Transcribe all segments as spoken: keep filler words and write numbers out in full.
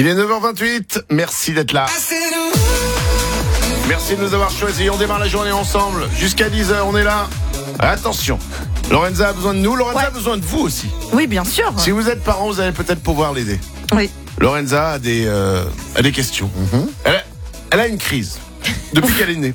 Il est neuf heures vingt-huit, merci d'être là. Merci de nous avoir choisis. On démarre la journée ensemble. Jusqu'à dix heures, on est là. Attention, Lorenza a besoin de nous. Lorenza ouais. a besoin de vous aussi. Oui, bien sûr. Si vous êtes parents, vous allez peut-être pouvoir l'aider. Oui. Lorenza a des, euh, a des questions. Mm-hmm. Elle, a, elle a une crise depuis qu'elle est née.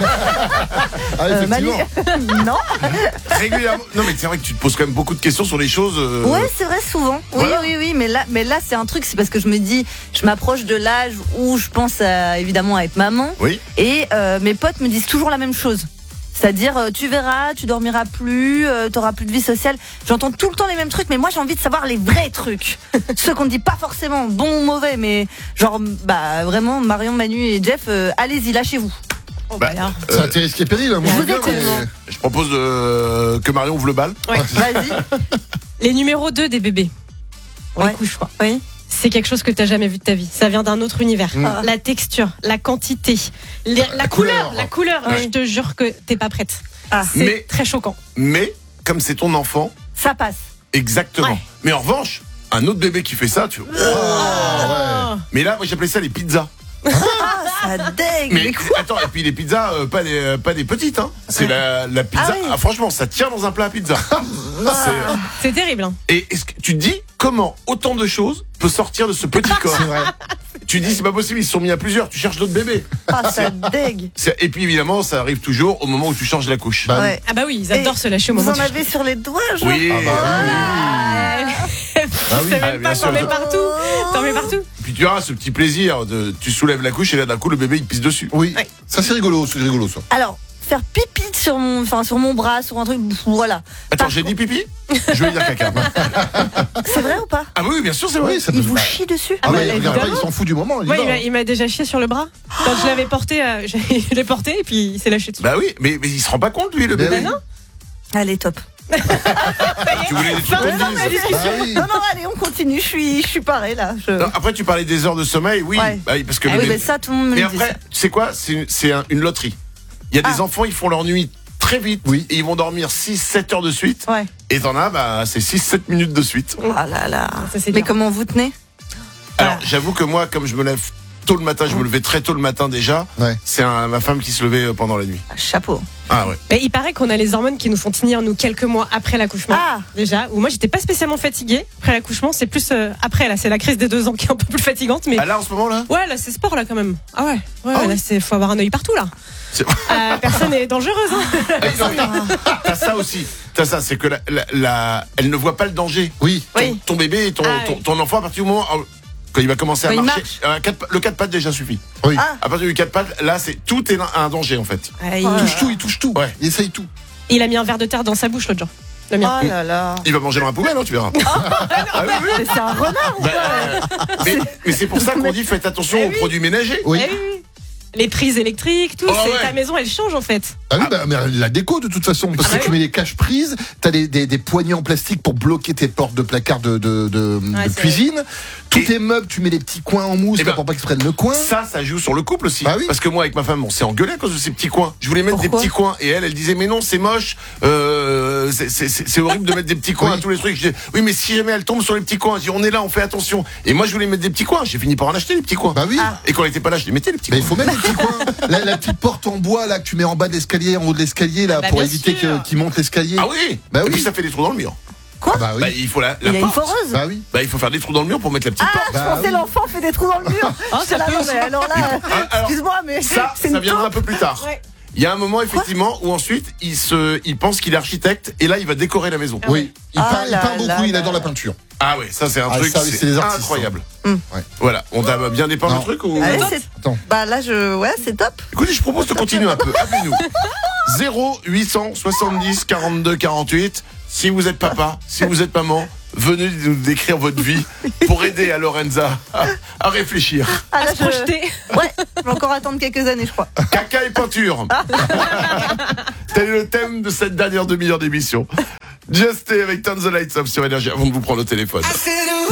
Ah, Euh, Manu... effectivement. non. Régulièrement. Non, mais c'est vrai que tu te poses quand même beaucoup de questions sur des choses. Euh... Ouais, c'est vrai, souvent. Oui, Voilà. oui, oui. Mais là, mais là, c'est un truc. C'est parce que je me dis, je m'approche de l'âge où je pense à, évidemment à être maman. Oui. Et euh, mes potes me disent toujours la même chose. C'est-à-dire, euh, tu verras, tu dormiras plus, euh, t'auras plus de vie sociale. J'entends tout le temps les mêmes trucs, mais moi j'ai envie de savoir les vrais trucs. Ceux qu'on ne dit pas forcément, bon ou mauvais, mais genre, bah vraiment, Marion, Manu et Jeff, euh, allez-y, lâchez-vous. Bah, Voilà. C'est un risque et péril, hein, moi, Vous je veux êtes bien, mais- tellement- Je propose euh, que Marion ouvre le bal. Ouais. Vas-y. Les numéros deux des bébés. On Ouais. les couche quoi. Oui. C'est quelque chose que t'as jamais vu de ta vie. Ça vient d'un autre univers. Mm. La texture, la quantité, les- la, la couleur, couleur. la couleur. Ouais. Je te jure que t'es pas prête. Ah, C'est Mais- très choquant. Mais, comme c'est ton enfant, ça passe. exactement. Ouais. Mais en revanche, un autre bébé qui fait ça, tu vois. Ah, ouais. Mais là, moi j'appelais ça les pizzas. Ah, ça dégue. Mais Mais quoi attends, et puis les pizzas, euh, pas, des, euh, pas des petites, hein. C'est la, la pizza. Ah oui. Ah, franchement, ça tient dans un plat à pizza. C'est- C'est terrible. Hein. Et est-ce que tu te dis comment autant de choses peut sortir de ce petit corps? C'est vrai. Tu dis c'est pas possible, ils se sont mis à plusieurs, tu cherches d'autres bébés. Ah, ça dégue. C'est- Et puis évidemment, ça arrive toujours au moment où tu changes la couche. Bah, Ouais. Ah bah oui, ils adorent Et se lâcher au Vous moment en du avez sur les doigts, genre Oui. Ah bah Ah, Ah oui. C'est Ah, même bien pas, sûr. t'en mets partout. T'en mets partout. Puis tu auras ce petit plaisir de tu soulèves la couche et là d'un coup le bébé il te pisse dessus. Oui, Ouais. ça c'est rigolo, c'est rigolo ça. Alors, faire pipi sur mon, enfin, sur mon bras, sur un truc, voilà. Attends, Par j'ai dit pipi? Je vais dire caca. C'est vrai ou pas? Ah oui, bien sûr, c'est vrai. Oui, ça peut Il se vous bah, chie dessus? Ah bah, ouais, regarde pas, évidemment. il s'en fout du moment. Il y Ouais, va, il m'a, hein. il m'a déjà chié sur le bras. Quand je l'avais porté, euh, j'ai- je l'ai porté et puis il s'est lâché dessus. Bah oui, mais, mais il se rend pas compte lui le Mais bébé. oui. Allez, top. Tu voulais des trucs Non, qu'on non, dise. mais- Bah oui. Non, non, allez, on continue. Je suis, je suis parée là. Je... Non, après tu parlais des heures de sommeil, oui, Ouais. bah oui, parce que Ah le oui, bébé- mais ça, tout le monde me Mais le dit. après, tu sais quoi? C'est une, c'est un- une loterie. Il y a des Ah. enfants, ils font leur nuit très vite. Oui. Et ils vont dormir six sept heures de suite. Ouais. Et t'en as, bah, c'est six sept minutes de suite. Ah là là. Ça, c'est Mais dur. comment vous tenez? Alors, j'avoue que moi, comme je me lève tôt le matin, je me levais très tôt le matin déjà. Ouais. C'est un- ma femme qui se levait euh, pendant la nuit. Chapeau. Ah ouais. Mais il paraît qu'on a les hormones qui nous font tenir nous quelques mois après l'accouchement. Ah. Déjà, où moi j'étais pas spécialement fatiguée après l'accouchement, c'est plus euh, après là, c'est la crise des deux ans qui est un peu plus fatigante, mais Ah là, en ce moment là? ouais là c'est sport là quand même. Ah ouais, ouais, Ah ouais, oui. là c'est faut avoir un œil partout là. C'est- Euh, personne est dangereuse. Hein. Ah, non, mais T'as ça aussi. T'as ça, c'est que la, la- la- elle ne voit pas le danger. Oui. Ton, Oui. ton bébé et ton, Ah ton, oui. ton enfant, à partir du moment où, quand il va commencer à Quand il marcher, marche. euh, quatre- le quatre pattes déjà suffit. Oui. Ah. À partir du quatre pattes, là, c'est tout est un danger en fait. Ouais, Il il, touche tout, il touche tout. Ouais. Il essaye tout. il a mis un verre de terre dans sa bouche l'autre jour. Le mien. Oh là là. Il va manger dans la poubelle, hein, tu verras. Ah oui, oui. Mais c'est un renard ou Bah, quoi? euh, mais mais c'est pour ça qu'on dit faites attention Eh aux oui. produits ménagers. Oui. Eh oui, oui. Les prises électriques, tout, Oh, c'est ouais. ta maison elle change en fait. Ah oui, bah, mais la déco de toute façon, parce Ah que ouais. tu mets les caches prises, t'as des, des, des poignées en plastique pour bloquer tes portes de placard de, de, de, Ouais, de c'est cuisine. Tous Et- tes meubles, tu mets des petits coins en mousse Eh ben, pour pas qu'ils se prennent le coin. Ça, ça joue sur le couple aussi. Bah oui. Parce que moi, avec ma femme, on s'est engueulé à cause de ces petits coins. Je voulais mettre Pourquoi des petits coins. Et elle, elle disait, mais non, c'est moche. Euh, c'est- c'est c'est- c'est horrible de mettre des petits coins Oui. à tous les trucs. Je dis, oui, mais si jamais elle tombe sur les petits coins, je dis, on est là, on fait attention. Et moi, je voulais mettre des petits coins. J'ai fini par en acheter les petits coins. Bah oui. Ah. Et quand elle était pas là, je les mettais les petits Mais il coins. faut mettre les petits coins. La, la petite porte en bois là que tu mets en bas de l'escalier, en haut de l'escalier là, Bah, pour bien éviter sûr. que- qu'il monte l'escalier. Ah oui. Bah Et oui. puis ça fait des trous dans le mur. Quoi? Ah bah oui. Bah, il faut la, la Il a une porte. foreuse? Bah oui. Bah, il faut faire des trous dans le mur pour mettre la petite Ah, porte. je Bah pensais oui. l'enfant fait des trous dans le mur. Oh, J'étais là, peut non, aussi. mais alors là, Ah, alors, excuse-moi, mais Ça, c'est ça une viendra un taupe. peu plus tard. Ouais. Il y a un moment effectivement où ensuite il se, il pense qu'il est architecte et là il va décorer la maison. Oui. Il Ah peint, il là peint beaucoup, là il là adore la là. peinture. Ah ouais, ça c'est un Ah, truc, ça, c'est c'est des artistes, incroyable. hein. Ouais. Voilà, on t'a bien dépeint le Non. truc ou Allez, Attends. c'est- Attends. Bah là, je, ouais, c'est top. Écoutez, je propose de continuer un peu. Appelez-nous. zéro huit cent soixante-dix quarante-deux quarante-huit. Si vous êtes papa, si vous êtes maman, venez nous décrire votre vie pour aider à Lorenza à, à réfléchir. Ah, À là, se je- projeter. Ouais, je vais encore attendre quelques années, je crois. Caca et peinture. Tel est le thème de cette dernière demi-heure d'émission. Just Stay avec Turn the Lights Up sur Énergie avant de vous prendre au téléphone.